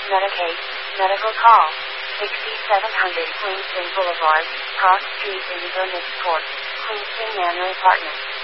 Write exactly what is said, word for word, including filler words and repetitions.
Medicaid, medical call. sixty-seven hundred Queenston Boulevard, Cross Street, Indigo Nicksport, Queenston Manor Apartment.